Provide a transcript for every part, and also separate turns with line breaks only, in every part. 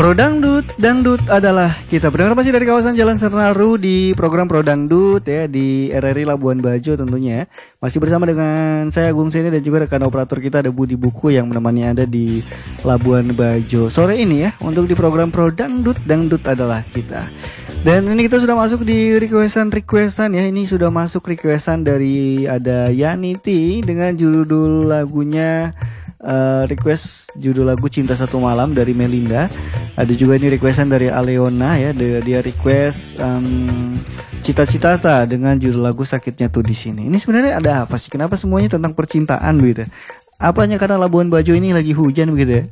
Pro Dangdut, Dangdut adalah kita. Pendengar masih dari kawasan Jalan Senaru di program Pro Dangdut ya di RRI Labuan Bajo tentunya. Masih bersama dengan saya Agung Seni dan juga rekan operator kita ada Budi Buku yang menemani Anda di Labuan Bajo sore ini ya untuk di program Pro Dangdut, Dangdut adalah kita. Dan ini kita sudah masuk di requestan ya. Ini sudah masuk requestan dari ada Yaniti dengan judul lagunya request judul lagu Cinta Satu Malam dari Melinda. Ada juga ini requestan dari Aleona ya. Dia request Cita-Citata dengan judul lagu Sakitnya Tuh di Sini. Ini sebenarnya ada apa sih? Kenapa semuanya tentang percintaan begitu? Apanya karena Labuan Bajo ini lagi hujan begitu ya?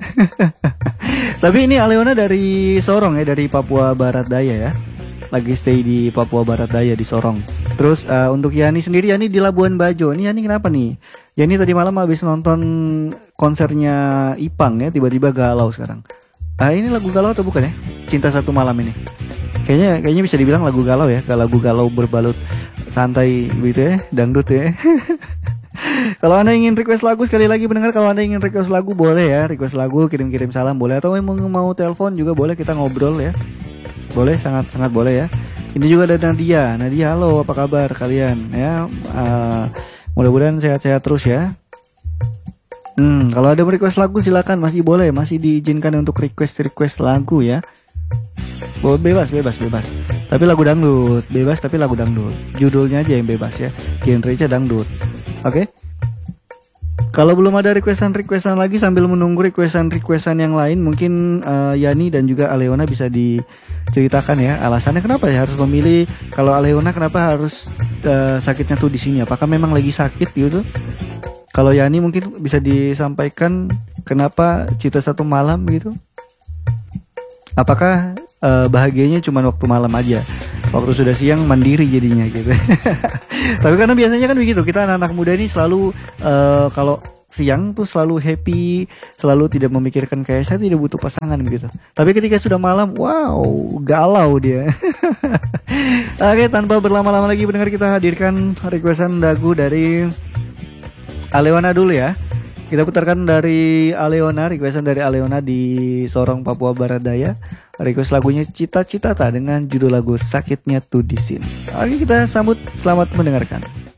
Tapi ini Aleona dari Sorong ya, dari Papua Barat Daya ya. Lagi stay di Papua Barat Daya di Sorong. Terus untuk Yani sendiri, Yani di Labuan Bajo. Ini Yani kenapa nih? Yani tadi malam habis nonton konsernya Ipang ya, tiba-tiba galau sekarang. Ini lagu galau atau bukan ya? Cinta Satu Malam ini. Kayaknya bisa dibilang lagu galau ya, lagu galau berbalut santai gitu ya, dangdut ya. Kalau Anda ingin request lagu, sekali lagi pendengar, kalau Anda ingin request lagu boleh ya, request lagu, kirim-kirim salam boleh, atau mau telepon juga boleh, kita ngobrol ya. Boleh, sangat boleh ya. Ini juga ada Nadia. Nadia, halo, apa kabar kalian ya? Mudah-mudahan sehat-sehat terus ya. Kalau ada request lagu silakan, masih boleh, masih diizinkan untuk request lagu ya. Bebas. Tapi lagu dangdut, bebas tapi lagu dangdut. Judulnya aja yang bebas ya. Genre-nya dangdut. Oke? Kalau belum ada requestan lagi sambil menunggu requestan yang lain, mungkin Yani dan juga Aleona bisa diceritakan ya alasannya kenapa ya harus memilih. Kalau Aleona kenapa harus sakitnya tuh di sini? Apakah memang lagi sakit gitu? Kalau Yani mungkin bisa disampaikan kenapa Cinta Satu Malam gitu? Apakah bahagianya cuma waktu malam aja? Waktu sudah siang mandiri jadinya gitu. Tapi karena biasanya kan begitu, kita anak-anak muda ini selalu kalau siang tuh selalu happy, selalu tidak memikirkan kayak saya tidak butuh pasangan gitu. Tapi ketika sudah malam, wow, galau dia. Oke, tanpa berlama-lama lagi pendengar, kita hadirkan requestan lagu dari Aleona dulu ya. Kita putarkan dari Aleona, requestan dari Aleona di Sorong, Papua Barat Daya. Request lagunya Cita-Citata dengan judul lagu Sakitnya Tuh di Sini. Oke, kita sambut, selamat mendengarkan.